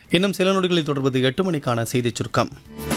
இன்னும் சில நொடிகளில் தொடர்வது 8 மணிக்கான செய்திச் சுருக்கம்.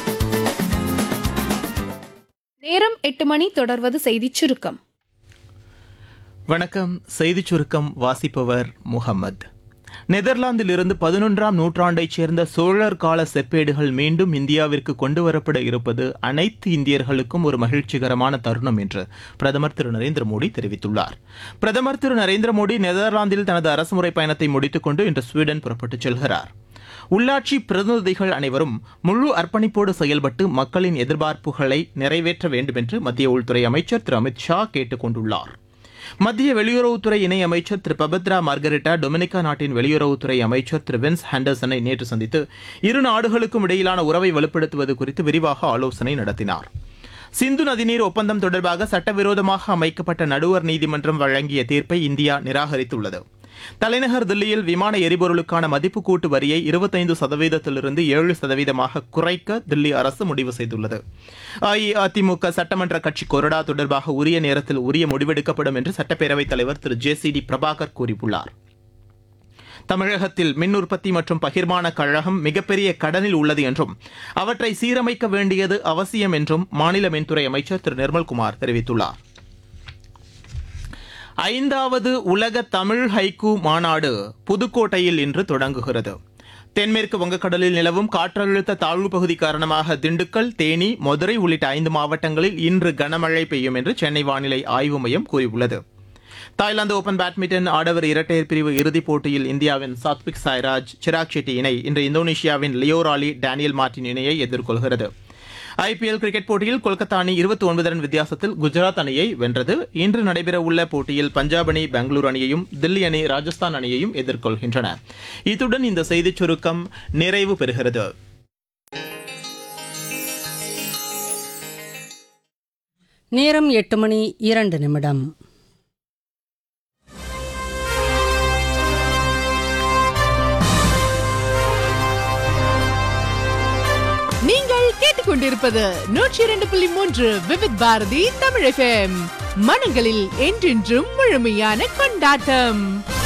நேரம் 8 மணி. தொடர்வது செய்திச் சுருக்கம். வணக்கம். செய்திச் சுருக்கம் வாசிப்பவர் முகமது. நெதர்லாந்திலிருந்து 11ஆம் நூற்றாண்டைச் சேர்ந்த சோழர் கால செப்பேடுகள் மீண்டும் இந்தியாவிற்கு கொண்டுவரப்பட இருப்பது அனைத்து இந்தியர்களுக்கும் ஒரு மகிழ்ச்சிகரமான தருணம் என்று பிரதமர் திரு நரேந்திர மோடி தெரிவித்துள்ளார். பிரதமர் திரு நரேந்திர மோடி நெதர்லாந்தில் தனது அரசுமுறை பயணத்தை முடித்துக் கொண்டு இன்று ஸ்வீடன் புறப்பட்டுச் செல்கிறார். உள்ளாட்சி பிரதிநிதிகள் அனைவரும் முழு அர்ப்பணிப்போடு செயல்பட்டு மக்களின் எதிர்பார்ப்புகளை நிறைவேற்ற வேண்டும் என்று மத்திய உள்துறை அமைச்சர் திரு அமித் ஷா கேட்டுக் கொண்டுள்ளார். மத்திய வெளியுறவுத்துறை இணை அமைச்சர் திரு பபித்ரா மார்கரெட்டா டொமினிகா நாட்டின் வெளியுறவுத்துறை அமைச்சர் திரு வின்ஸ் ஹேண்டர்சனை நேற்று சந்தித்து இரு நாடுகளுக்கும் இடையிலான உறவை வலுப்படுத்துவது குறித்து விரிவாக ஆலோசனை நடத்தினார். சிந்து நதிநீர் ஒப்பந்தம் தொடர்பாக சட்டவிரோதமாக அமைக்கப்பட்ட நடுவர் நீதிமன்றம் வழங்கிய தீர்ப்பை இந்தியா நிராகரித்துள்ளது. தலைநகர் தில்லியில் விமான எரிபொருளுக்கான மதிப்பு கூட்டு வரியை 25%லிருந்து 7%ஆக குறைக்க தில்லி அரசு முடிவு செய்துள்ளது. அஇஅதிமுக சட்டமன்ற கட்சி கொறடா தொடர்பாக உரிய நேரத்தில் உரிய முடிவெடுக்கப்படும் என்று சட்டப்பேரவைத் தலைவர் திரு ஜே.சி.டி. பிரபாகர் கூறியுள்ளார். தமிழகத்தில் மின் உற்பத்தி மற்றும் பகிர்மான கழகம் மிகப்பெரிய கடனில் உள்ளது என்றும் அவற்றை சீரமைக்க வேண்டியது அவசியம் என்றும் மாநில மின்துறை அமைச்சர் திரு நிர்மல்குமார் தெரிவித்துள்ளார். 5வது உலக தமிழ் ஹைக்கூ மாநாடு புதுக்கோட்டையில் இன்று தொடங்குகிறது. தென்மேற்கு வங்கக்கடலில் நிலவும் காற்றழுத்த தாழ்வு பகுதி காரணமாக திண்டுக்கல், தேனி, மதுரை உள்ளிட்ட 5 மாவட்டங்களில் இன்று கனமழை பெய்யும் என்று சென்னை வானிலை ஆய்வு மையம் கூறியுள்ளது. தாய்லாந்து ஓபன் பேட்மிண்டன் ஆடவர் இரட்டையர் பிரிவு இறுதிப் போட்டியில் இந்தியாவின் சாத்விக் சாய்ராஜ், சிராக் ஷெட்டி இணை இன்று இந்தோனேஷியாவின் லியோ ராலி, டேனியல் மார்டின் இணையை எதிர்கொள்கிறது. ஐபிஎல் கிரிக்கெட் போட்டியில் கொல்கத்தா அணி 29 ரன் வித்தியாசத்தில் குஜராத் அணியை வென்றது. இன்று நடைபெறவுள்ள போட்டியில் பஞ்சாப் அணி பெங்களூரு அணியையும், தில்லி அணி ராஜஸ்தான் அணியையும் எதிர்கொள்கின்றன. இத்துடன் இந்த செய்திச் சுருக்கம் நிறைவு பெறுகிறது. நேரம் 8 மணி 2 நிமிடம். நீங்கள் கேட்டுக்கொண்டிருப்பது 102.3 விவித் பாரதி தமிழ் FM. மனங்களில் என்றென்றும் முழுமையான கொண்டாட்டம்.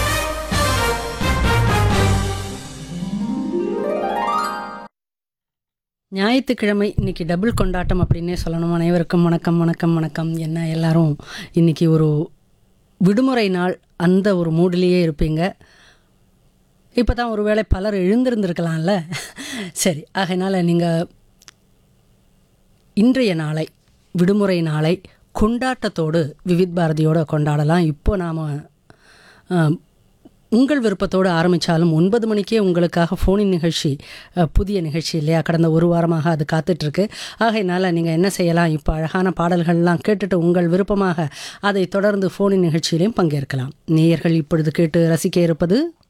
ஞாயிற்றுக்கிழமை இன்னைக்கு டபுள் கொண்டாட்டம் அப்படின்னே சொல்லணும். அனைவருக்கும் வணக்கம் வணக்கம் வணக்கம். என்ன எல்லாரும் இன்னைக்கு ஒரு விடுமுறை நாள், அந்த ஒரு மூடிலேயே இருப்பீங்க. இப்போ தான் ஒரு வேளை பலர் எழுந்திருந்திருக்கலாம்ல. சரி, ஆகையினால நீங்கள் இன்றைய நாளை, விடுமுறை நாளை கொண்டாட்டத்தோடு விவித் பாரதியோடு கொண்டாடலாம். இப்போ நாம் உங்கள் விருப்பத்தோடு ஆரம்பித்தாலும் 9 மணிக்கே உங்களுக்காக ஃபோனின் நிகழ்ச்சி, புதிய நிகழ்ச்சி இல்லையா, கடந்த ஒரு வாரமாக அது காத்துட்ருக்கு. ஆகையினால நீங்கள் என்ன செய்யலாம், இப்போ அழகான பாடல்கள்லாம் கேட்டுட்டு உங்கள் விருப்பமாக அதை தொடர்ந்து ஃபோனின் நிகழ்ச்சியிலையும் பங்கேற்கலாம். நேயர்கள் இப்பொழுது கேட்டு ரசிக்க இருப்பது